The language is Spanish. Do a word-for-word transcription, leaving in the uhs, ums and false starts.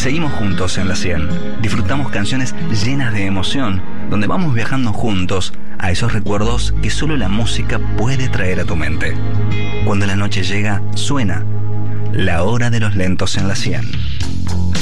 Seguimos juntos en la cien. Disfrutamos canciones llenas de emoción, donde vamos viajando juntos a esos recuerdos que solo la música puede traer a tu mente. Cuando la noche llega, suena La Hora de los Lentos en la cien.